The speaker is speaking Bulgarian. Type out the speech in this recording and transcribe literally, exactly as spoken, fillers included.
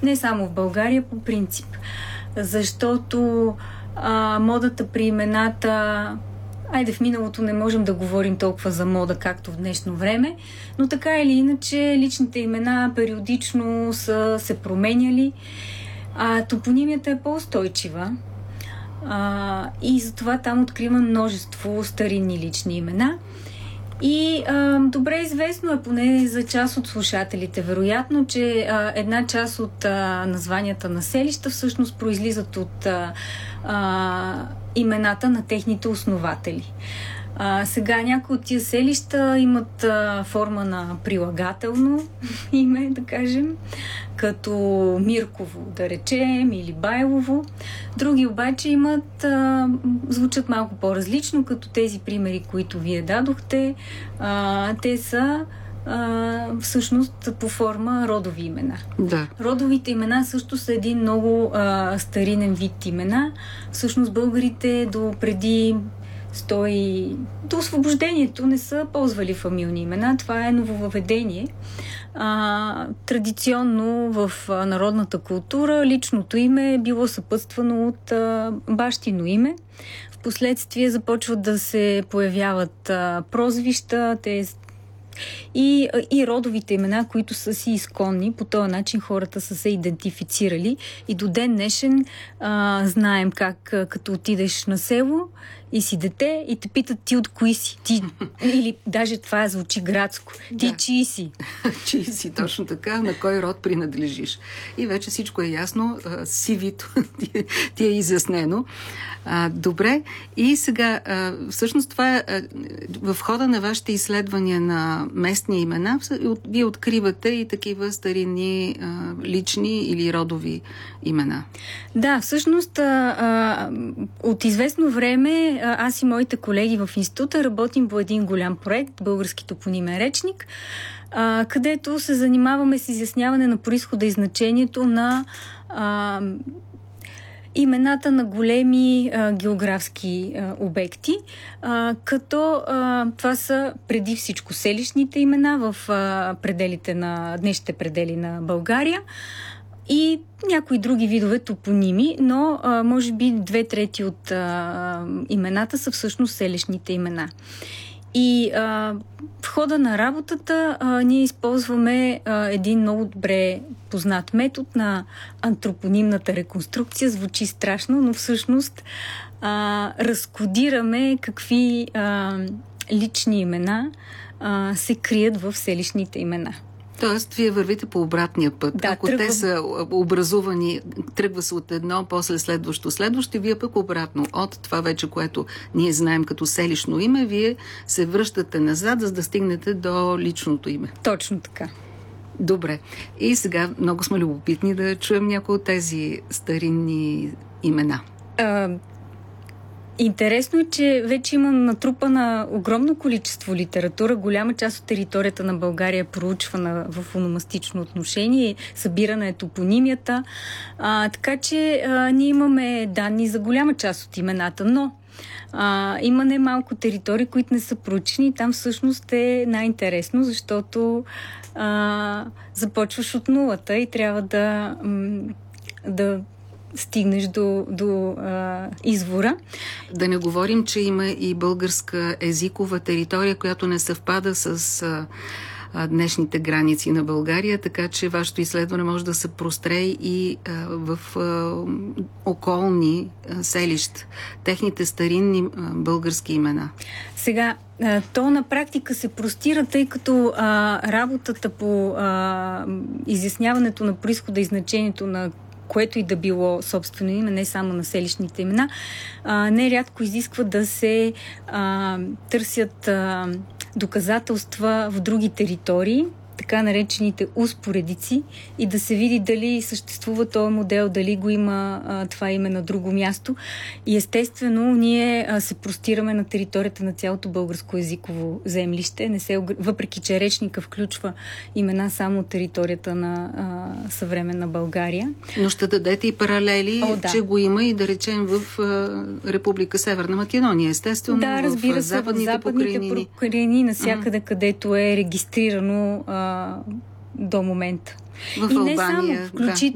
Не само в България, по принцип. Защото а, модата при имената... Айде, в миналото не можем да говорим толкова за мода, както в днешно време, но така или иначе личните имена периодично са се променяли, а топонимията е по-устойчива а, и затова там открива множество старинни лични имена. И а, добре известно е поне за част от слушателите, вероятно, че а, една част от а, названията на селища всъщност произлизат от а, а, имената на техните основатели. А, сега някои от тия селища имат а, форма на прилагателно име, да кажем, като Мирково, да речем, или Байлово. Други обаче имат, а, звучат малко по-различно, като тези примери, които вие дадохте. А, те са а, всъщност по форма родови имена. Да. Родовите имена също са един много а, старинен вид имена. Всъщност българите до преди сто и... до освобождението не са ползвали фамилни имена. Това е нововъведение. А, традиционно в а, народната култура личното име е било съпътствано от а, бащино име. Впоследствие започват да се появяват а, прозвища, те и, и родовите имена, които са си изконни. По този начин хората са се идентифицирали и до ден днешен а, знаем как а, като отидеш на село и си дете и те питат ти от кои си. Ти, или даже това звучи градско. Ти да. Чии си? Чии си, точно така. На кой род принадлежиш? И вече всичко е ясно. Сивито ти, ти е изяснено. А, добре. И сега, а, всъщност това е в хода на вашите изследвания на местни имена, вие откривате и такива старинни а, лични или родови имена. Да, всъщност а, а, от известно време аз и моите колеги в института работим по един голям проект, Български топонимен речник, а, където се занимаваме с изясняване на произхода и значението на а, имената на големи а, географски а, обекти, а, като а, това са преди всичко селищните имена в а, пределите на днешните предели на България и някои други видове топоними, но а, може би две трети от а, имената са всъщност селищните имена. И а, в хода на работата а, ние използваме а, един много добре познат метод на антропонимната реконструкция. Звучи страшно, но всъщност а, разкодираме какви а, лични имена а, се крият в селищните имена. Тоест, вие вървите по обратния път. Да, Ако тръгва... те са образувани, тръгва се от едно, после следващо, следващо, и вие пък обратно. От това вече, което ние знаем като селищно име, вие се връщате назад, за да стигнете до личното име. Точно така. Добре. И сега много сме любопитни да чуем някои от тези старинни имена. А... Интересно е, че вече има натрупана огромно количество литература. Голяма част от територията на България е проучвана в ономастично отношение. Събирана е топонимията. А, така че а, ние имаме данни за голяма част от имената, но а, има немалко територии, които не са проучени. Там всъщност е най-интересно, защото а, започваш от нулата и трябва да... да стигнеш до, до а, извора. Да не говорим, че има и българска езикова територия, която не съвпада с а, а, днешните граници на България, така че вашето изследване може да се простре и а, в а, околни а, селища, техните старинни а, български имена. Сега, а, то на практика се простира, тъй като а, работата по а, изясняването на произхода и значението на което и да било собствено име, не само на селищните имена, а, нерядко изисква да се а, търсят а, доказателства в други територии, така наречените успоредици, и да се види дали съществува този модел, дали го има а, това име на друго място. И естествено, ние а, се простираме на територията на цялото българско езиково землище, не се, въпреки че речника включва имена само от територията на а, съвременна България. Но ще дадете и паралели, О, да. че го има и да речем в а, Република Северна Македония, естествено, да, разбира в се, западните, в западните покрайнини. покрайнини, навсякъде, uh-huh. където е регистрирано а, до момента. В и Албания, не само, включително